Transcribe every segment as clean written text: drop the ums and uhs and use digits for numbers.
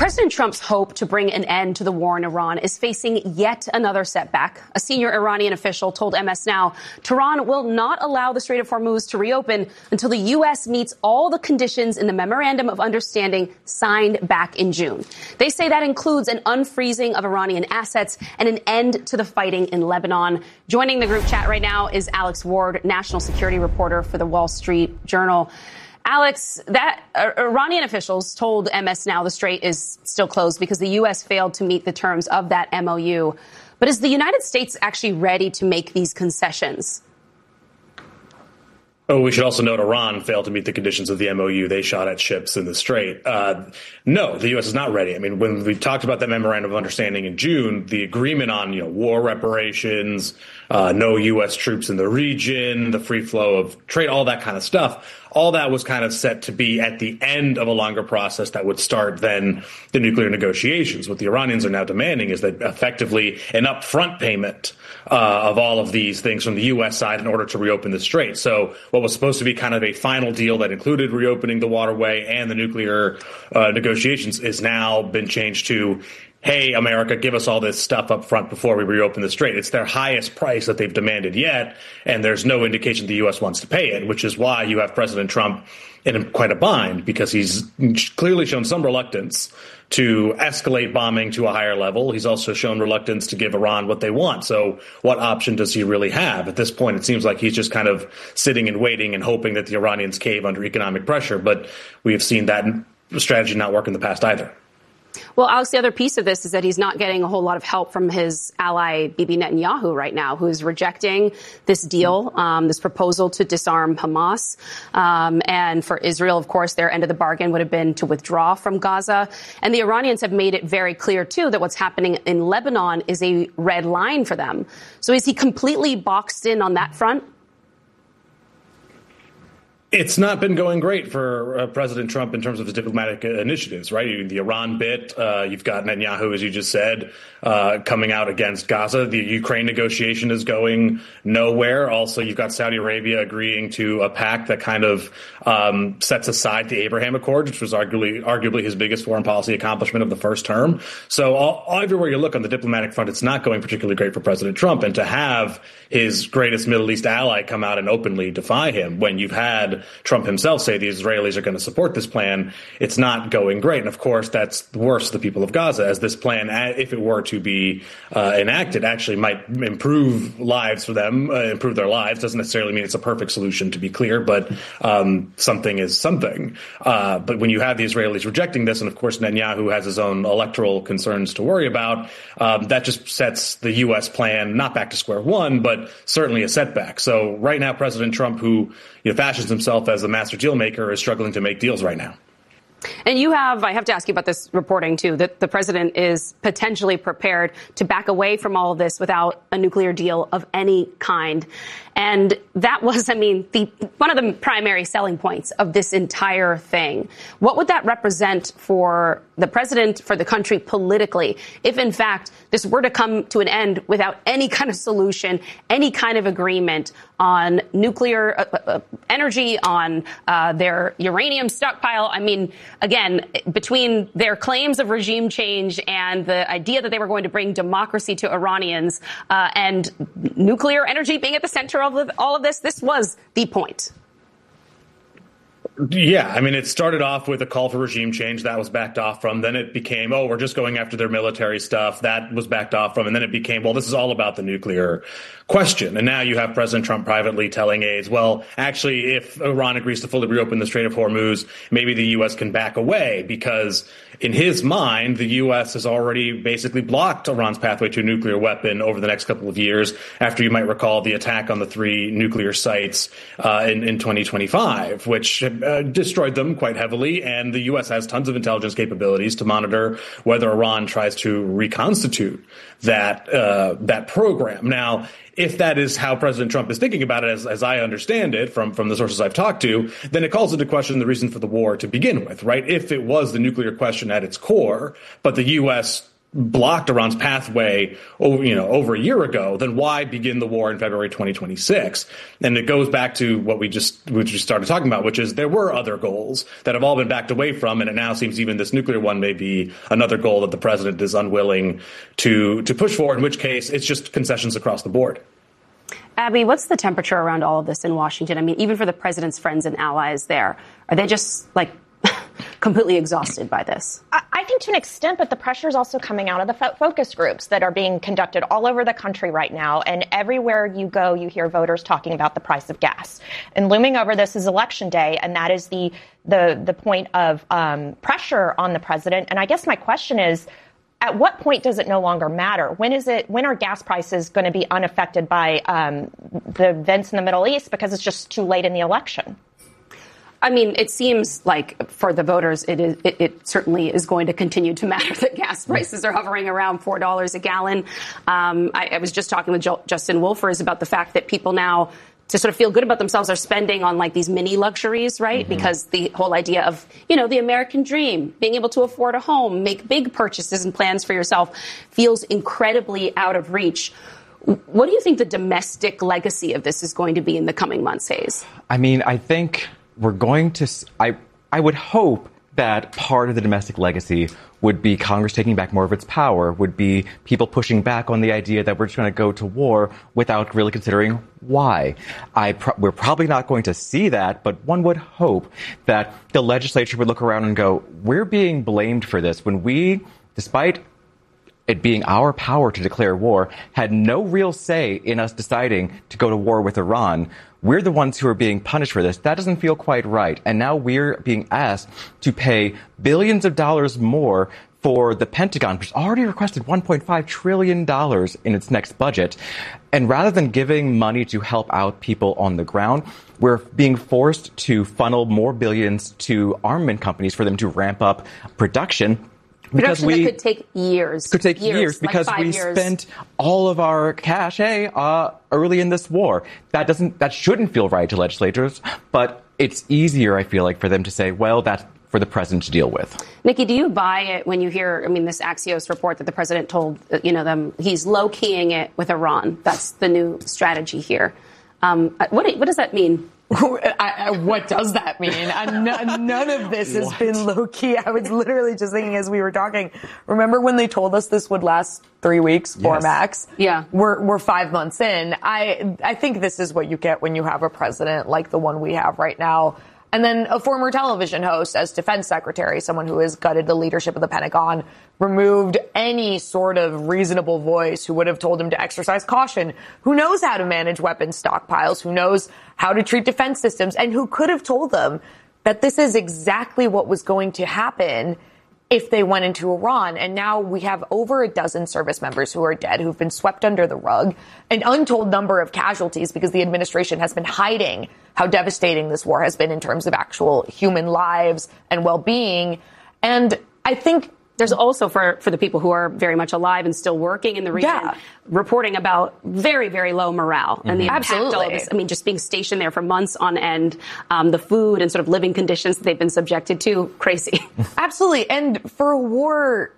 President Trump's hope to bring an end to the war in Iran is facing yet another setback. A senior Iranian official told MS Now Tehran will not allow the Strait of Hormuz to reopen until the U.S. meets all the conditions in the Memorandum of Understanding signed back in June. They say that includes an unfreezing of Iranian assets and an end to the fighting in Lebanon. Joining the group chat right now is Alex Ward, national security reporter for the Wall Street Journal. Alex, that Iranian officials told MS Now the Strait is still closed because the U.S. failed to meet the terms of that MOU. But is the United States actually ready to make these concessions? Oh, we should also note Iran failed to meet the conditions of the MOU. They shot at ships in the Strait. No, the U.S. is not ready. I mean, when we talked about that memorandum of understanding in June, the agreement on, war reparations, no U.S. troops in the region, the free flow of trade, all that kind of stuff, all that was kind of set to be at the end of a longer process that would start then the nuclear negotiations. What the Iranians are now demanding is that effectively an upfront payment of all of these things from the U.S. side in order to reopen the Strait. So what was supposed to be kind of a final deal that included reopening the waterway and the nuclear negotiations is now been changed to, hey, America, give us all this stuff up front before we reopen the Strait. It's their highest price that they've demanded yet, and there's no indication the U.S. wants to pay it, which is why you have President Trump in quite a bind, because he's clearly shown some reluctance to escalate bombing to a higher level. He's also shown reluctance to give Iran what they want. So what option does he really have? At this point, it seems like he's just kind of sitting and waiting and hoping that the Iranians cave under economic pressure. But we have seen that strategy not work in the past either. Well, Alex, the other piece of this is that he's not getting a whole lot of help from his ally, Bibi Netanyahu, right now, who is rejecting this deal, this proposal to disarm Hamas. And for Israel, of course, their end of the bargain would have been to withdraw from Gaza. And the Iranians have made it very clear, too, that what's happening in Lebanon is a red line for them. So is he completely boxed in on that front? It's not been going great for President Trump in terms of his diplomatic initiatives, right? The Iran bit, you've got Netanyahu, as you just said, coming out against Gaza. The Ukraine negotiation is going nowhere. Also, you've got Saudi Arabia agreeing to a pact that kind of sets aside the Abraham Accord, which was arguably his biggest foreign policy accomplishment of the first term. So everywhere you look on the diplomatic front, it's not going particularly great for President Trump. And to have his greatest Middle East ally come out and openly defy him when you've had Trump himself say the Israelis are going to support this plan, it's not going great. And of course, that's the worst of the people of Gaza, as this plan, if it were to be enacted, actually might improve lives for them, improve their lives. Doesn't necessarily mean it's a perfect solution, to be clear, but something is something. But when you have the Israelis rejecting this, and of course Netanyahu has his own electoral concerns to worry about, that just sets the U.S. plan not back to square one, but certainly a setback. So right now, President Trump, who fashions himself as a master deal maker, is struggling to make deals right now. And I have to ask you about this reporting, too, that the president is potentially prepared to back away from all of this without a nuclear deal of any kind. And that was, one of the primary selling points of this entire thing. What would that represent for the president, for the country politically, if, in fact, this were to come to an end without any kind of solution, any kind of agreement on nuclear energy, on their uranium stockpile? Again, between their claims of regime change and the idea that they were going to bring democracy to Iranians and nuclear energy being at the center of all of this, this was the point. Yeah, it started off with a call for regime change. That was backed off from. Then it became, we're just going after their military stuff. That was backed off from. And then it became, this is all about the nuclear question. And now you have President Trump privately telling aides, actually, if Iran agrees to fully reopen the Strait of Hormuz, maybe the U.S. can back away, because in his mind, the U.S. has already basically blocked Iran's pathway to a nuclear weapon over the next couple of years, after, you might recall, the attack on the 3 nuclear sites in 2025, which destroyed them quite heavily. And the U.S. has tons of intelligence capabilities to monitor whether Iran tries to reconstitute that program. Now, if that is how President Trump is thinking about it, as I understand it from the sources I've talked to, then it calls into question the reason for the war to begin with, right? If it was the nuclear question at its core, but the U.S. blocked Iran's pathway over a year ago, then why begin the war in February 2026? And it goes back to what we just started talking about, which is there were other goals that have all been backed away from, and it now seems even this nuclear one may be another goal that the president is unwilling to push for, in which case it's just concessions across the board. Abby, what's the temperature around all of this in Washington? I mean, even for the president's friends and allies there, are they just completely exhausted by this? I think to an extent, but the pressure is also coming out of the focus groups that are being conducted all over the country right now. And everywhere you go, you hear voters talking about the price of gas. And looming over this is Election Day, and that is the point of pressure on the president. And I guess my question is, at what point does it no longer matter? When are gas prices going to be unaffected by the events in the Middle East because it's just too late in the election? I mean, it seems like for the voters, it certainly is going to continue to matter that gas prices are hovering around $4 a gallon. I was just talking with Justin Wolfers about the fact that people now, to sort of feel good about themselves, are spending on these mini luxuries, right? Mm-hmm. Because the whole idea of, the American dream, being able to afford a home, make big purchases and plans for yourself feels incredibly out of reach. What do you think the domestic legacy of this is going to be in the coming months, Hayes? I mean, I think we're going to, I would hope that part of the domestic legacy would be Congress taking back more of its power, would be people pushing back on the idea that we're just going to go to war without really considering why. We're probably not going to see that, but one would hope that the legislature would look around and go, we're being blamed for this when we, despite it being our power to declare war, had no real say in us deciding to go to war with Iran. We're the ones who are being punished for this. That doesn't feel quite right. And now we're being asked to pay billions of dollars more for the Pentagon, which already requested $1.5 trillion in its next budget. And rather than giving money to help out people on the ground, we're being forced to funnel more billions to armament companies for them to ramp up production. Because that could take years. Could take years because we spent all of our cash early in this war. That shouldn't feel right to legislators, but it's easier, I feel like, for them to say, well, that's for the president to deal with. Nikki, do you buy it when you hear, this Axios report that the president told them he's low-keying it with Iran? That's the new strategy here. What does that mean? What does that mean? None of this has been low-key. I was literally just thinking as we were talking, remember when they told us this would last 3 weeks, yes. Max? Yeah. We're 5 months in. I think this is what you get when you have a president like the one we have right now. And then a former television host as defense secretary, someone who has gutted the leadership of the Pentagon, removed any sort of reasonable voice who would have told him to exercise caution, who knows how to manage weapons stockpiles, who knows how to treat defense systems, and who could have told them that this is exactly what was going to happen if they went into Iran. And now we have over a dozen service members who are dead, who've been swept under the rug, an untold number of casualties because the administration has been hiding how devastating this war has been in terms of actual human lives and well-being. And I think there's also for the people who are very much alive and still working in the region, reporting about very, very low morale and the impact of all this. Just being stationed there for months on end, the food and sort of living conditions that they've been subjected to, crazy. Absolutely. And for a war,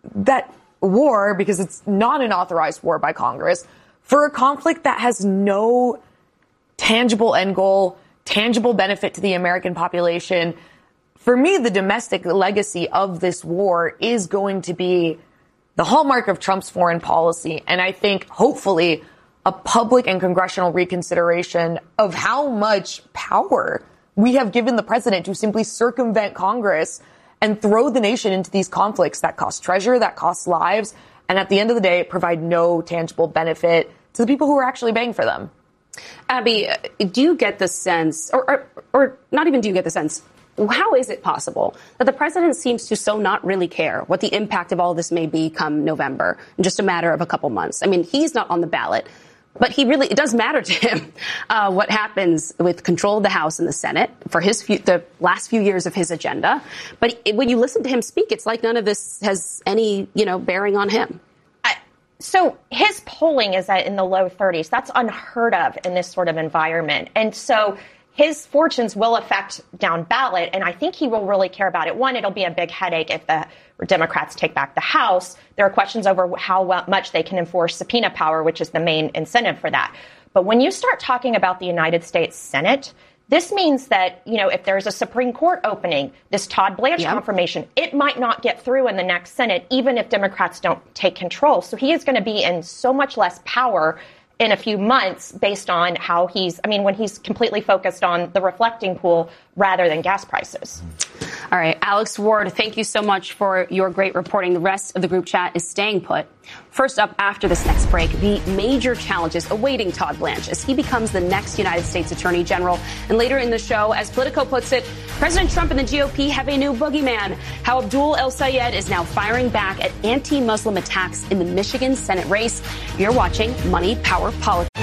because it's not an authorized war by Congress, for a conflict that has no tangible end goal, tangible benefit to the American population, for me, the domestic legacy of this war is going to be the hallmark of Trump's foreign policy. And I think, hopefully, a public and congressional reconsideration of how much power we have given the president to simply circumvent Congress and throw the nation into these conflicts that cost treasure, that cost lives, and at the end of the day, provide no tangible benefit to the people who are actually paying for them. Abby, do you get the sense, or not even do you get the sense, how is it possible that the president seems to so not really care what the impact of all this may be come November, in just a matter of a couple months? He's not on the ballot, but it does matter to him what happens with control of the House and the Senate for the last few years of his agenda. But when you listen to him speak, it's like none of this has any, bearing on him. So his polling is in the low 30s. That's unheard of in this sort of environment. And so his fortunes will affect down ballot, and I think he will really care about it. One, it'll be a big headache if the Democrats take back the House. There are questions over how much they can enforce subpoena power, which is the main incentive for that. But when you start talking about the United States Senate, this means that, if there's a Supreme Court opening, this Todd Blanche confirmation, it might not get through in the next Senate, even if Democrats don't take control. So he is going to be in so much less power in a few months based on how when he's completely focused on the reflecting pool rather than gas prices. All right, Alex Ward, thank you so much for your great reporting. The rest of the group chat is staying put. First up after this next break, the major challenges awaiting Todd Blanche as he becomes the next United States Attorney General. And later in the show, as Politico puts it, President Trump and the GOP have a new boogeyman. How Abdul El Sayed is now firing back at anti-Muslim attacks in the Michigan Senate race. You're watching Money, Power, Politics.